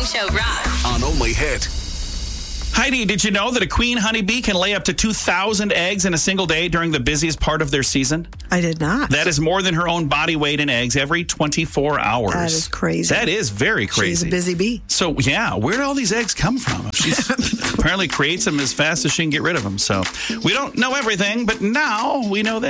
Morning Show rocks. On Only Hit. Heidi, did you know that a queen honeybee can lay up to 2,000 eggs in a single day during the busiest part of their season? I did not. That is more than her own body weight in eggs every 24 hours. That is crazy. That is very crazy. She's a busy bee. So, yeah, where do all these eggs come from? She apparently creates them as fast as she can get rid of them. So we don't know everything, but now we know this.